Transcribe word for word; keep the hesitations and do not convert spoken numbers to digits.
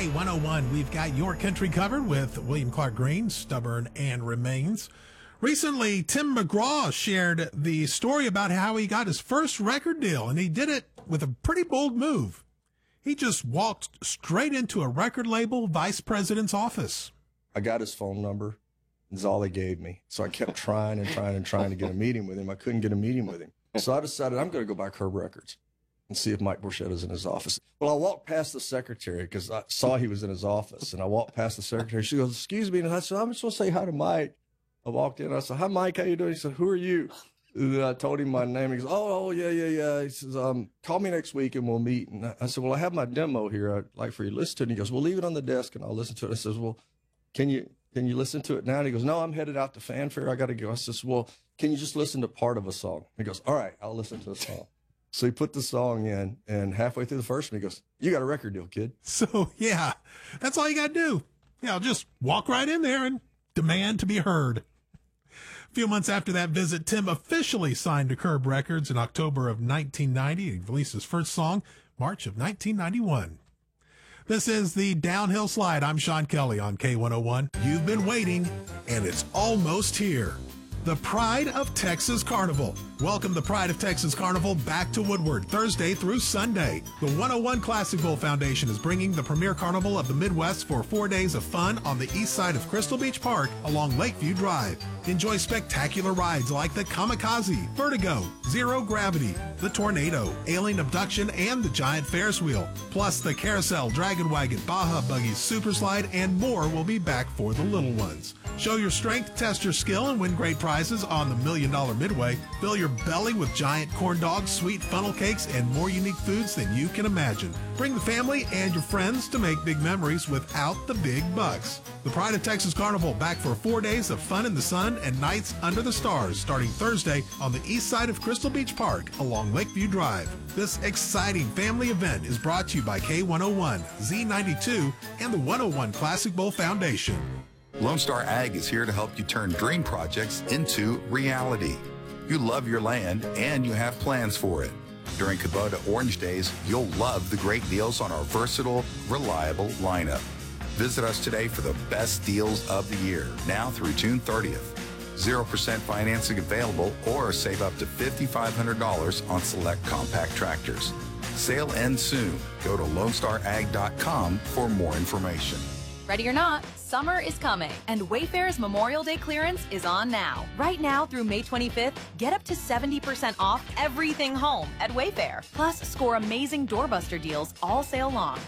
K one oh one, we've got your country covered with William Clark Green, Stubborn and Remains. Recently, Tim McGraw shared the story about how he got his first record deal, and he did it with a pretty bold move. He just walked straight into a record label vice president's office. I got his phone number. That's all they gave me. So I kept trying and trying and trying to get a meeting with him. I couldn't get a meeting with him. So I decided I'm going to go by Curb Records and see if Mike Borchetta's in his office. Well, I walked past the secretary because I saw he was in his office, and I walked past the secretary. She goes, "Excuse me," and I said, "I'm just going to say hi to Mike." I walked in. I said, "Hi, Mike. How you doing?" He said, "Who are you?" And then I told him my name. He goes, "Oh, oh, yeah, yeah, yeah." He says, um, "Call me next week and we'll meet." And I said, "Well, I have my demo here. I'd like for you to listen to it." And he goes, "Well, leave it on the desk and I'll listen to it." I says, "Well, can you can you listen to it now?" And he goes, "No, I'm headed out to Fanfare. I got to go." I says, "Well, can you just listen to part of a song?" He goes, "All right, I'll listen to the song." So he put the song in, and halfway through the first one, he goes, "You got a record deal, kid." So, yeah, that's all you got to do. Yeah, just walk right in there and demand to be heard. A few months after that visit, Tim officially signed to Curb Records in October of nineteen ninety. He released his first song, March of nineteen ninety-one. This is the Downhill Slide. I'm Sean Kelly on K one oh one. You've been waiting, and it's almost here. The Pride of Texas Carnival. Welcome the Pride of Texas Carnival back to Woodward, Thursday through Sunday. The one oh one Classic Bowl Foundation is bringing the premier carnival of the Midwest for four days of fun on the east side of Crystal Beach Park along Lakeview Drive. Enjoy spectacular rides like the Kamikaze, Vertigo, Zero Gravity, the Tornado, Alien Abduction, and the Giant Ferris Wheel. Plus the Carousel, Dragon Wagon, Baja Buggies, Super Slide, and more will be back for the little ones. Show your strength, test your skill, and win great prizes on the Million Dollar Midway. Fill your belly with giant corn dogs, sweet funnel cakes, and more unique foods than you can imagine. Bring the family and your friends to make big memories without the big bucks. The Pride of Texas Carnival back for four days of fun in the sun and nights under the stars starting Thursday on the east side of Crystal Beach Park along Lakeview Drive. This exciting family event is brought to you by K one oh one, Z ninety-two, and the one oh one Classic Bowl Foundation. Lone Star Ag is here to help you turn dream projects into reality. You love your land and you have plans for it. During Kubota Orange Days, you'll love the great deals on our versatile, reliable lineup. Visit us today for the best deals of the year, now through June thirtieth. zero percent financing available, or save up to five thousand five hundred dollars on select compact tractors. Sale ends soon. Go to lone star ag dot com for more information. Ready or not, summer is coming, and Wayfair's Memorial Day clearance is on now. Right now through May twenty-fifth, get up to seventy percent off everything home at Wayfair. Plus, score amazing doorbuster deals all sale long.